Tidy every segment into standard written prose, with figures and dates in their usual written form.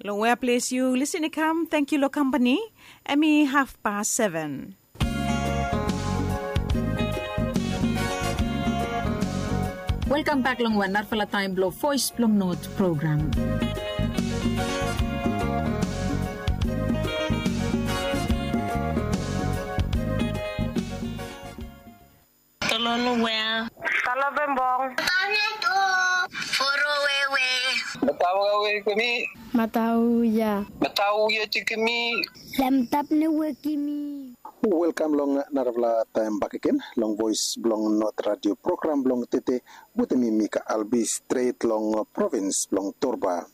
Long where place you listen come. Thank you, lo company. Emi 7:30. Welcome back long one narfala time blow voice plum note program. Tolonwea. Talabembong. Kaneto. Forowewe. Matawawe kami. Matauya. Matauya tikami. Lamtap ni wekimi. Welcome long narvla time back again. Long voice blong not radio program blong tete. Butemi Mika Albi straight long province blong Torba.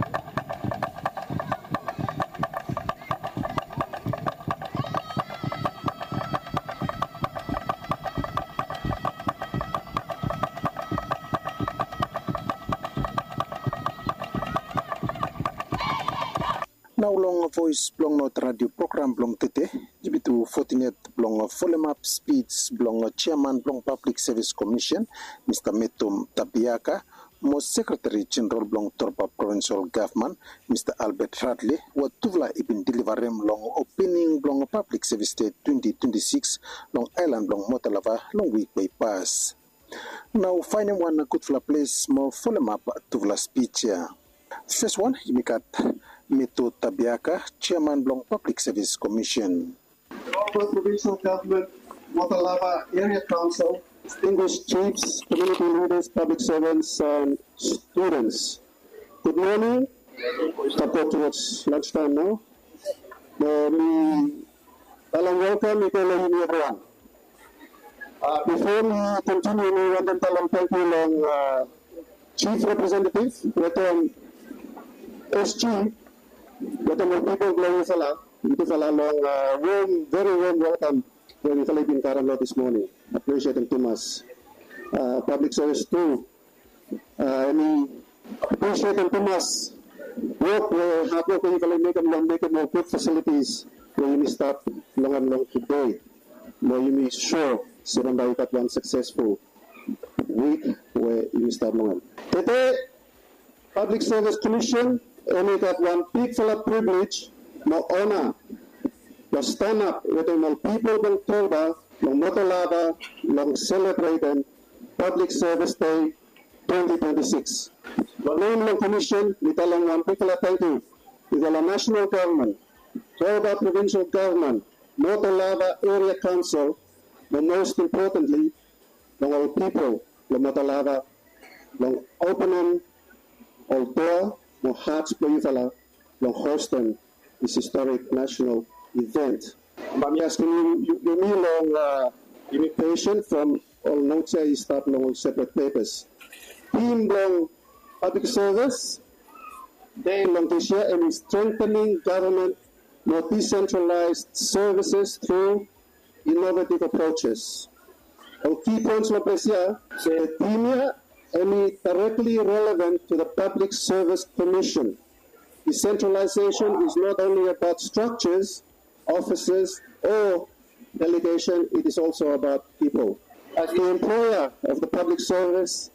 Now long voice blong not radio program blong tete jibitu 14 blong folemap speech blong chairman blong public service commission Mr. Metum Tabiaka mo secretary general blong Torba provincial government Mr. Albert Radley wa tuvla ibin deliverem long opening blong public service day 2026 long island blong Motalava long week by pass. Now finding one good place mo folemap tuvla speech. First one imikat Meto Tabiaka, Chairman Blong Public Service Commission. Torba Provincial Government, Motalava Area Council, distinguished chiefs, community leaders, public servants, and students. Good morning. Step towards lunchtime now. Talang welcome, everyone. Before we continue, we want to talang thank you long Chief Representative, Return SG. But more people glowing sala, ito sala long very warm welcome when we in Caralo this morning. Appreciate it too much. Public service too. Appreciate it too much. Work where hard work when you make more good facilities where you start long today. Where you make sure silang dapat one successful week where you start long. Today, Public Service Commission. Only got one peaceful privilege, no honor, to stand up with the people of Torba, long Motalava, long celebrating Public Service Day 2026. The name of the commission, we tell them one particular thank you to the national government, Torba provincial government, Motalava area council, but most importantly, long our people, long Motalava, long opening all door. No hearts playful long hosting this historic national event. I'm asking you long invitation from all notes start long separate papers. Team long public service, they long this year and strengthening government more decentralized services through innovative approaches. Our key points of this year say team any directly relevant to the Public Service Commission. Decentralization is not only about structures, offices, or delegation, it is also about people. As the employer of the Public Service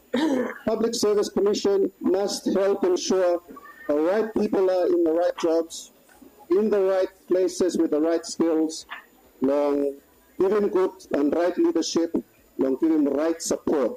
Commission must help ensure the right people are in the right jobs, in the right places with the right skills, long giving good and right leadership, long giving right support.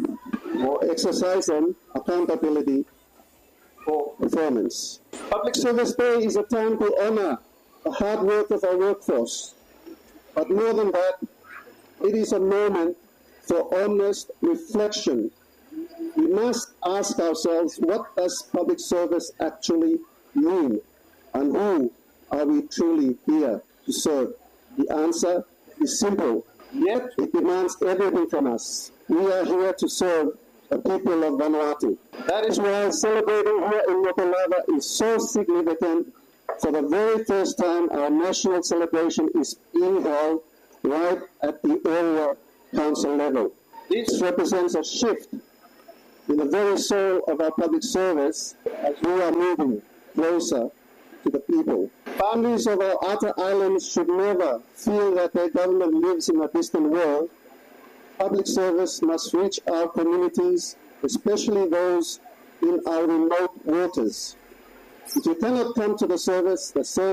Or exercising accountability for performance. Public Service Day is a time to honor the hard work of our workforce. But more than that, it is a moment for honest reflection. We must ask ourselves, what does public service actually mean? And who are we truly here to serve? The answer is simple, yet it demands everything from us. We are here to serve the people of Vanuatu. That is why celebrating here in Motalava is so significant. For the very first time, our national celebration is being held right at the area council level. This represents a shift in the very soul of our public service as we are moving closer to the people. Families of our outer islands should never feel that their government lives in a distant world. Public service must reach our communities, especially those in our remote waters. If you cannot come to the service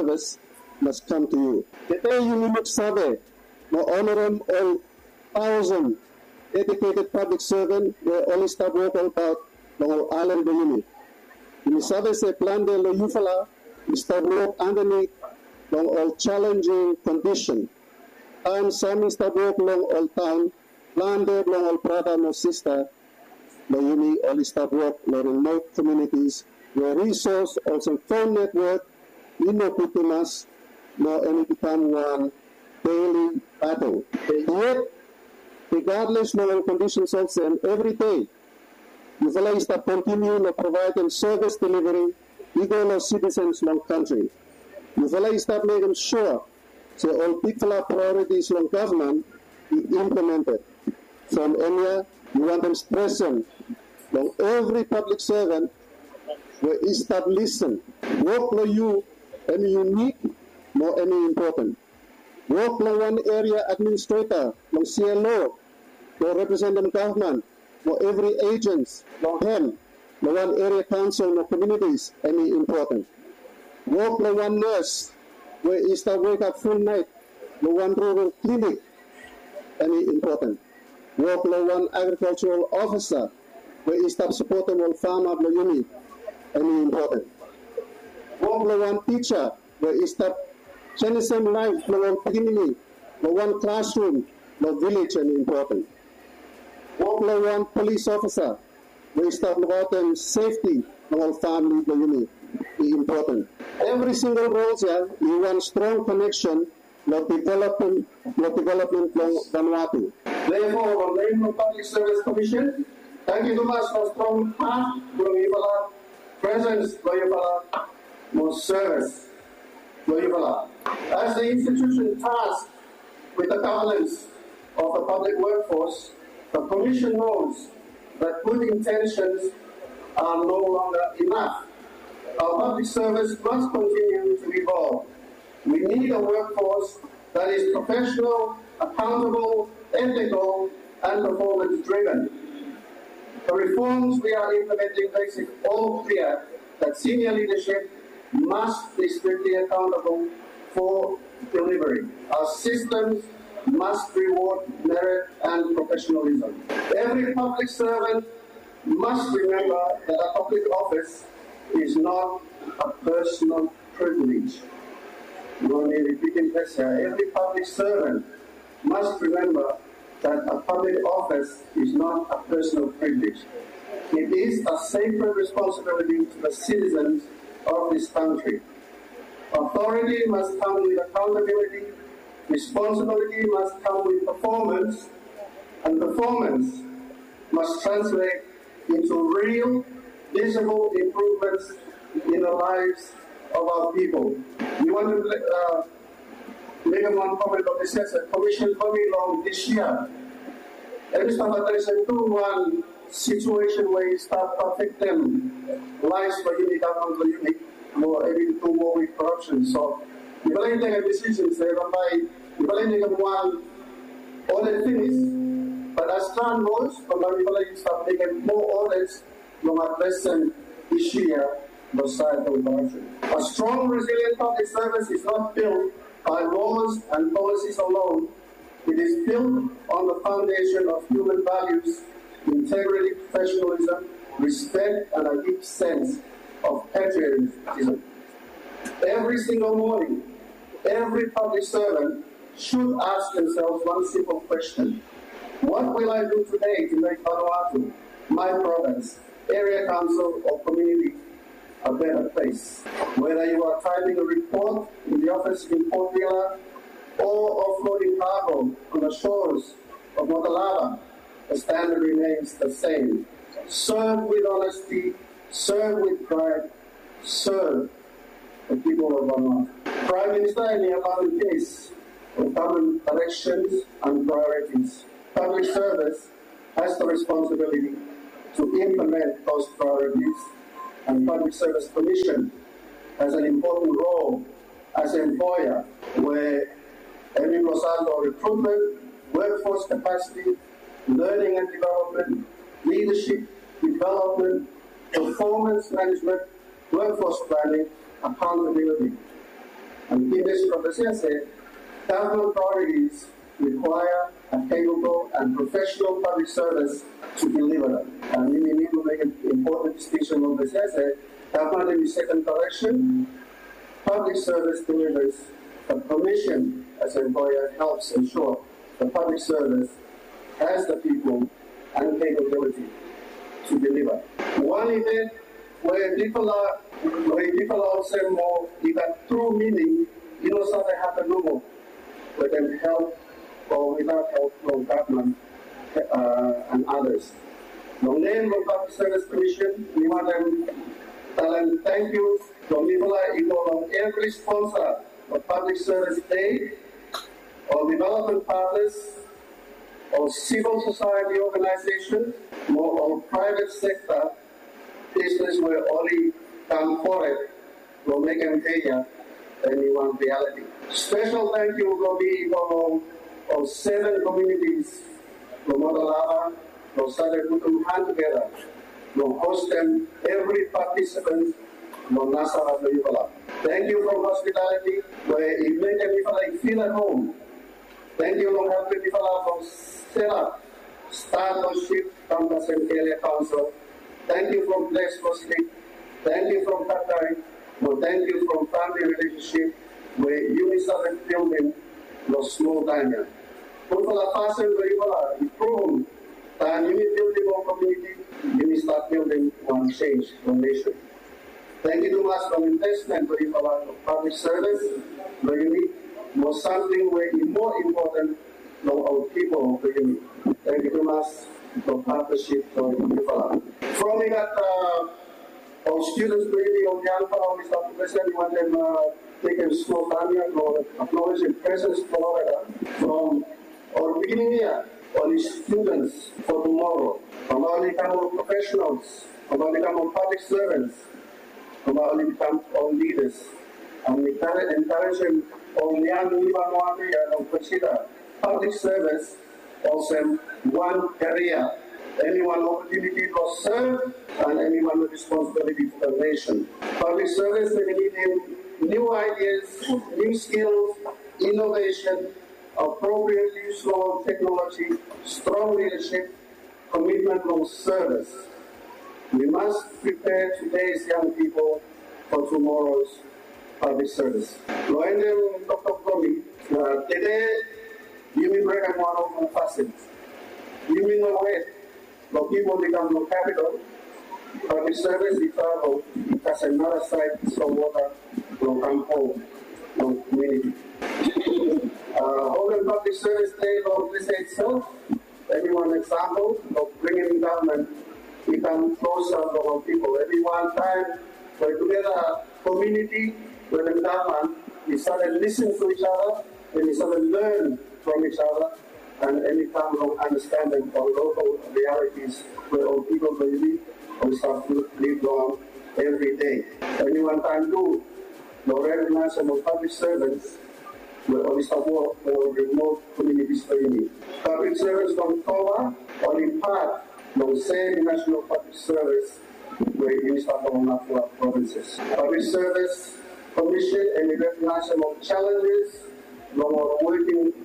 must come to you. Today you look sabe, no honorum all 1,000 educated public servant were only start work about the island Bayuni. In sabe se plan de lo yufala, we start work underneath long all challenging condition. And some start work long all town, plan de long all brother no sister, Bayuni only start work in remote communities where resource also phone network, no kutimas, no any become one daily battle. Yet, regardless of our conditions also, and every day, Yufala is to continue to provide them service delivery, equal of citizens long country. Yufala is to make sure that all people priorities long government be implemented. From Enya, we want them present long every public servant where is that listen. Work for you any unique, nor any important. Work for one area administrator, long CLO, or representative government, for every agents, long him, for one area council, or communities, any important. Work for one nurse, where is that wake up full night, for one rural clinic, any important. Work for one agricultural officer, where is that supporting all farmer, Bayuni, any important. Work for one teacher, where is that Chinese life, for one community, for one classroom, for village, any important. Work for one police officer, where is that about them safety, for all family, Bayuni, important. Every single role here, you want strong connection, for development, for Vanuatu. Therefore, on the name of Public Service Commission, thank you so much for strong heart, Yufala, presence, Yufala, more service, Yufala. As the institution tasked with the governance of the public workforce, the Commission knows that good intentions are no longer enough. Our public service must continue to evolve. We need a workforce that is professional, accountable, ethical, and performance-driven. The reforms we are implementing makes it all clear that senior leadership must be strictly accountable for delivery. Our systems must reward merit and professionalism. Every public servant must remember that a public office is not a personal privilege. Every public servant must remember that a public office is not a personal privilege. It is a sacred responsibility to the citizens of this country. Authority must come with accountability, responsibility must come with performance, and performance must translate into real, visible improvements in the lives of our people. We want to make one comment on this. A commission coming along this year. Every time there is a 2-1 situation where you start to affect them, lives for unique, government for unique, more every 2 more with corruption. So, if I take a decision, say, if I take one audit finish, but as time goes, you start making more audits, no addressing this year, the side of corruption. A strong, resilient public service is not built by laws and policies alone. It is built on the foundation of human values, integrity, professionalism, respect, and a deep sense of patriotism. Every single morning, every public servant should ask themselves one simple question: what will I do today to make Vanuatu, my province, area council, or community a better place? Whether you are typing a report in the office in Port Vila or offloading cargo on the shores of Motalava, the standard remains the same. Serve with honesty, serve with pride, serve the people of Vanuatu. Prime Minister in the above case of government directions and priorities. Public service has the responsibility to implement those priorities, and Public Service Commission has an important role as an employer where Emi Rosaldo recruitment, workforce capacity, learning and development, leadership development, performance management, workforce planning, accountability. And key message of the CSA, government priorities require a capable and professional public service to deliver. And we need to make an important distinction of the CSA. Government in the second direction, public service delivers. The Commission as an employer helps ensure the public service has the people and capability to deliver. One event where people also more even true meaning, something happen no more. We can help or without help from government and others. The name of Public Service Commission, we want them tell them thank you from people on every sponsor of Public Service Day or development partners or civil society organizations or private sector business where only come forward will make them Kenya anyone reality. Special thank you will be for 7 communities from Motalava, from Southern Kutum hand together, will host them every participant from Nasara Yupala. Thank you for hospitality, where you make everybody feel at home. Thank you for helping people from Stella, Starship, Campus and Area Council. Thank you from Place for Sleep. Thank you from Qatar. Well, thank you from family relationship, where you started building the small diner. People are passing very well, improving. And you need building one community, you need start building one change, one nation. Thank you too much for investment for public service, but you need more something where it's more important than our people. Thank you too much for partnership for people. From we got our students really on the Alpha, we start to present, we want them taking school Tanya for acknowledging presence Florida from our beginning here. All the students for tomorrow, all the become professionals, all become public servants, all become all leaders, and encouraging all young Libanese and consider public service also one career, anyone opportunity to serve, and anyone with responsibility for the nation. Public service they need new ideas, new skills, innovation, appropriate use of technology, strong leadership, commitment on service. We must prepare today's young people for tomorrow's public service. Loendem Dr. Komi, today you will break one of the facets. You will know where the people become no capital. Public service is travel, that's another side, so water will come home, no community. Holding Public Service Day of this itself, every one example of bringing government become closer to our people. Every one time we're together, community with the government, we started listening to each other, and we started learn from each other, and any kind of understanding of local realities where our people live, we start to live on every day. Any one time too, the recognition of public servants will always support for remote communities for you. Public service from Toba, only part of the same national public service where you start on our provinces. Public service commission and the recognition of challenges from our working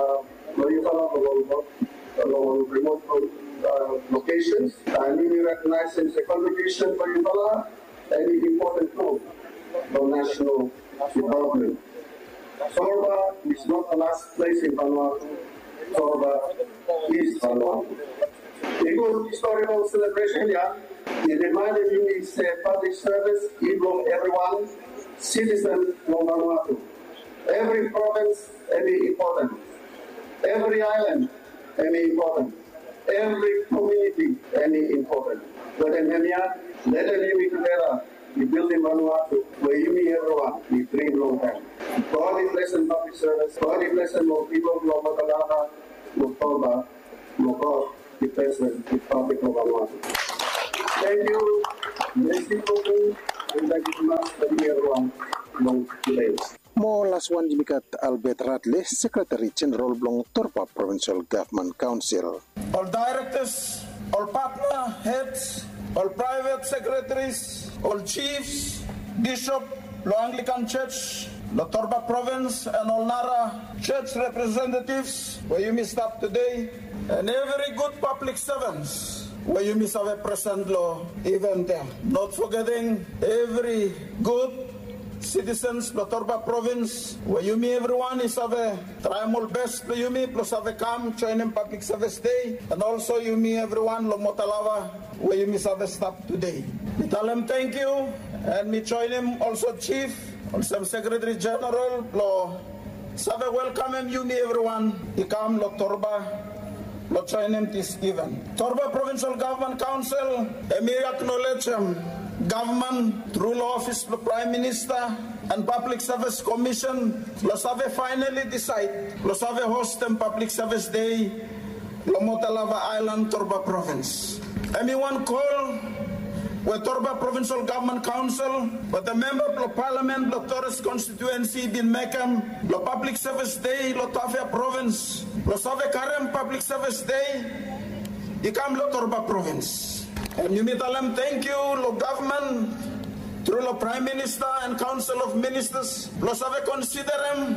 along remote locations, and we recognize the contribution for Yupala and the important role for national development. Sorba is not the last place in Vanuatu. Sorba is Vanuatu. A good historical celebration, yeah. It reminded me it's a public service, even everyone, citizen of Vanuatu. Every province, any important. Every island, any important. Every community, any important. But in Kenya, let them live together. We build in Vanuatu, where you meet everyone, we dream long time. God is blessing public service, God is blessing more people who are Matalava, Mutomba, God is blessing the public of Vanuatu. Thank you, bless you, and thank you so much for being everyone long today. Mo last one jimikat Albert Radley, Secretary General Blong Torpa Provincial Government Council. All directors, all partner heads, all private secretaries, all chiefs, bishop, Lo Anglican Church, Lo Torba Province, and all Nara Church representatives, where you may stop today, and every good public servants, where you may have a present law, even there. Not forgetting every good citizens, Lo Torba Province, where you may everyone is have a trimal best, you may plus have a come, join in Public Service Day, and also you may everyone, Lo Motalava, where you may have a stop today. We tell them thank you, and we join him also Chief, also Secretary General, Lo Save welcome him, you may everyone, he come, Lo Torba, Lo join him this event. Torba Provincial Government Council, we acknowledge him. Government, through law office, the Prime Minister, and Public Service Commission, Losave finally decide, Losave host and Public Service Day, Lomotalava Island, Torba Province. Anyone call with Torba Provincial Government Council, with the Member of Parliament, the Torres Constituency, Bin Mekam, the Public Service Day, Lotafia Province, Losave Karem Public Service Day, Ikam Torba Province. And you may tell them thank you, Lo government, through the Prime Minister and Council of Ministers, Los have consider him,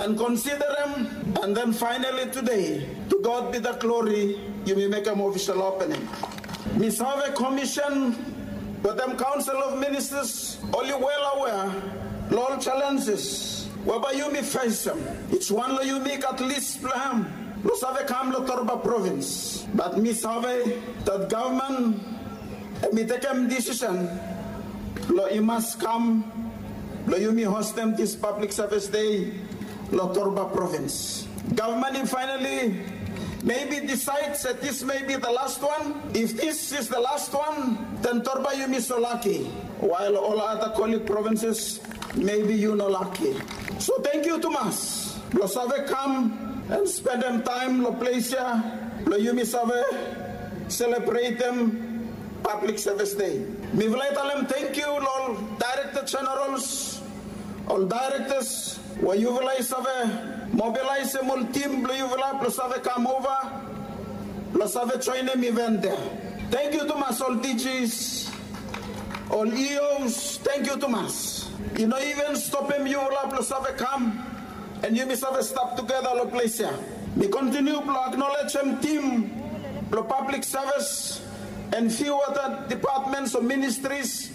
and then finally today, to God be the glory, you may make an official opening. We have a commission with them Council of Ministers, only well aware, all challenges, whereby you may face them. It's one you make at least plan. Los have come to Torba Province, but me have that government. We take a decision. Lo must come. Lo yumi host them this Public Service Day. Lo Torba Province. Government finally maybe decides that this may be the last one. If this is the last one, then Torba yumi so lucky. While all other colleague provinces, maybe you no lucky. So thank you to us. Lo save come and spend them time. Lo place here. Lo yumi save celebrate them. Public Service Day. Me will tell them thank you, all Director Generals, all directors, where you will have mobilize a whole team, you will have come over, plus have join them event there. Thank you to us, all DGs, all EOs, thank you to us. You know, even stop him, you will have come, and you must have stop together, all place here. We continue to acknowledge him team, the public service, and few other departments or ministries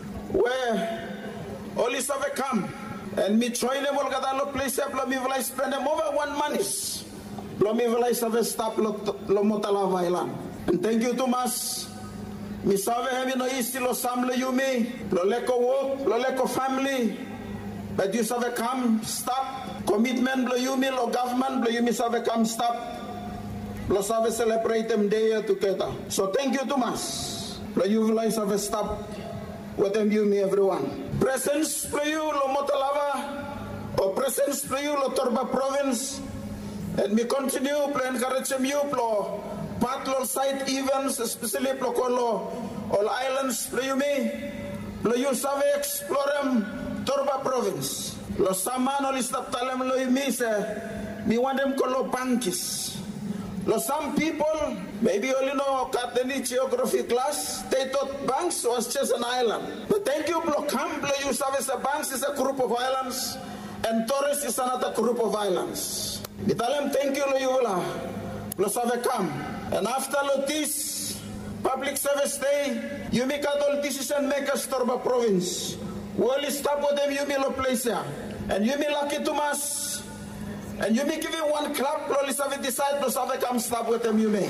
where all is have come. And me join them all gather lo place up lo me will spend them over 1 month. Lo me will have stop lo Motalava Island. And thank you to mas. Me save him no isti lo sam lo yumi, lo leko work, lo leko family. But you have come stop commitment lo yumi lo government lo yumi have come stop. Los have celebrate them day together. So thank you to us. You will have stop with them you me everyone. Presence to you lo Motalava or presence to you lo Torba Province. And we continue to encourage them you lo patrol site events, especially lo kolo all islands lo you me. Lo you have explore them Torba Province. Lo saman all stop talem lo you me say me want them kolo pankis. Some people, maybe only know Catholic geography class, they thought Banks was just an island. But thank you, Blokam, you have Banks is a group of islands, and Torres is another group of islands. We tell them thank you, you will have come. And after this Public Service Day, you make all decision makers Torba Province. We'll stop with them, you will place here. And you may lucky to us. And you may give him one clap, please have decide to have come stop with them, you may.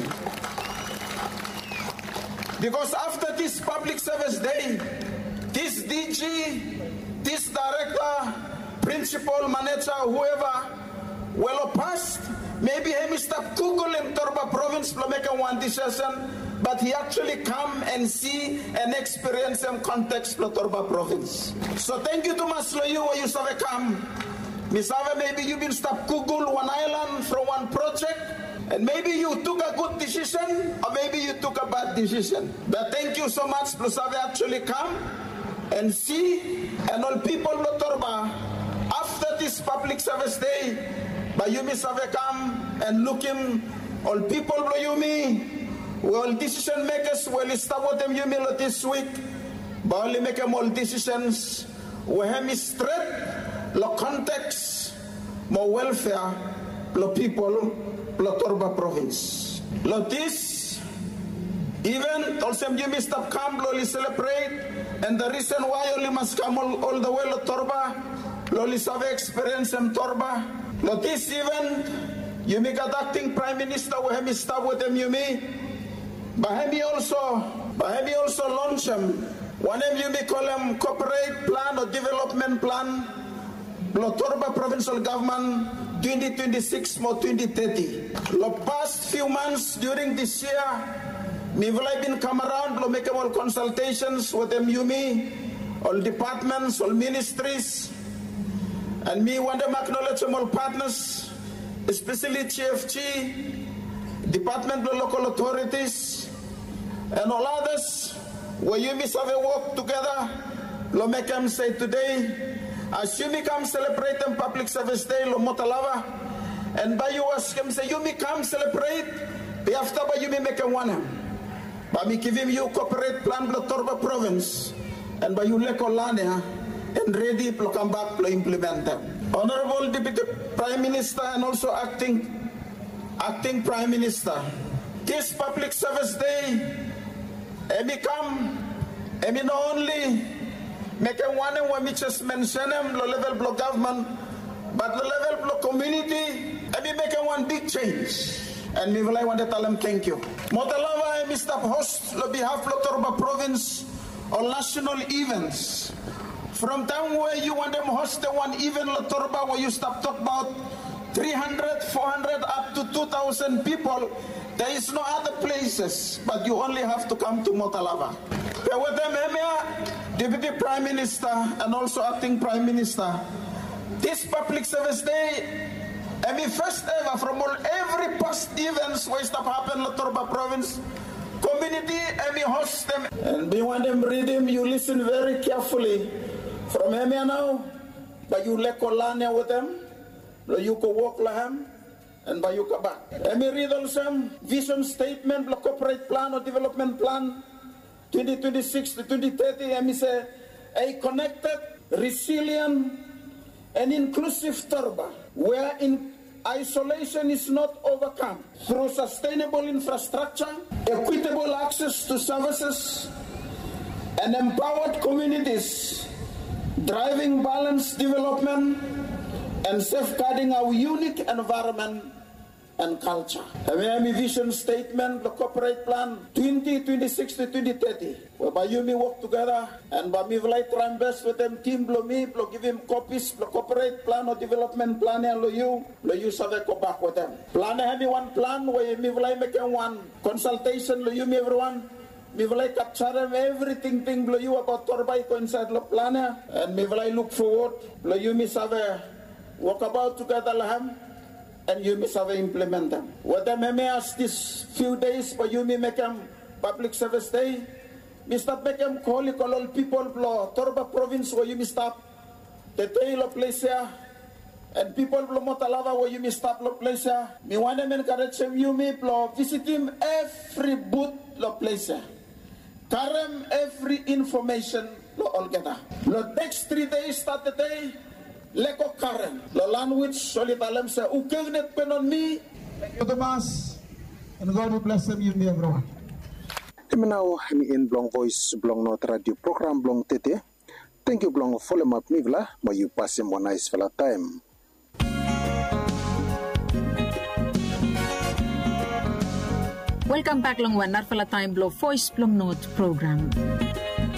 Because after this Public Service Day, this DG, this director, principal, manager, whoever, well passed, maybe he stop Google in Torba Province to make one decision, but he actually come and see and experience some context of Torba Province. So thank you to Maslo, you where you have come. Misava, maybe you've been stop Google one island from one project, and maybe you took a good decision, or maybe you took a bad decision. But thank you so much, Misava actually come and see, and all people of Torba, after this Public Service Day, but you Misava come and look him, all people of Yumi, Well, decision makers will stop with them humility this week. But only make them all decisions. We have straight, the context, more welfare, the people, the Torba province. This even also you must stop come, loli celebrate, and the reason why only must come all the way to Torba, loli have experience in Torba. This even you make acting prime minister, we have stop with them you me. But he also launch him. One of you may call them corporate plan or development plan. Torba provincial government 2026 or 2030. The past few months during this year, me will have been come around to make all consultations with them you me, all departments, all ministries, and me want to acknowledge all partners, especially TFG, Department of Local Authorities, and all others. Where you miss have a work together, lo make them say today, as you come celebrate them Public Service Day, lo motalava, and by you ask him say you come celebrate, be after by you make them one him. But me give him you corporate plan lo Torba province, and by you leko lania, and ready to come back to implement them. Honorable Deputy Prime Minister and also acting Prime Minister, this Public Service Day, Emi come, Emi not only make a one and when we just mention them, the level block government, but the level block community, Emi make a one big change. And me will I want to tell them thank you. Motalava Emi stop host on behalf of Torba province on national events. From time where you want them host the one event Torba where you stop talk about 300, 400 up to 2,000 people. There is no other places, but you only have to come to Motalava. With them, Deputy Prime Minister and also Acting Prime Minister, this Public Service Day, first ever from every past events where stuff happened in Torba province, community, host them. And we want them read them, you listen very carefully. From now, but you let Kolania with them, you can walk lahem. And by you come back. Let me read also vision statement, the corporate plan or development plan 2026 to 2030. Let me say a connected, resilient, and inclusive Torba, where isolation is not overcome through sustainable infrastructure, equitable access to services, and empowered communities, driving balanced development and safeguarding our unique environment and culture. A vision statement, the corporate plan 2026 to 2030, whereby you may work together and by me will try and best with them team blow me, blow give him copies, the corporate plan or development plan and you have go back with them. Plan one plan where me will make one consultation, you me everyone. Me will capture them everything thing blow you about Torba inside the plan and me will look forward, blow you me have walk about together lahem, and you must have implement them. What them may ask this few days, but you may make them Public Service Day. Mr. Beckham call all people blow Torba province where you may stop the tail of place here, and people blow Motalava where you may stop the place here. Me want them encourage him, you may blow visit him every booth the place here. Carry every information all together. The next 3 days start the day. Leko Karen, the language, solitalem sa ukevnet penon mi. Thank you, Tomas. And God will bless them, you and everyone. Now, in Blong Voice, Blong Not Radio Program, Blong Tete. Thank you, Blong Follow Up Mivla, but you pass him one nice fella time. Welcome back, Long One, Narfala Time Blow Voice Blong Note Program.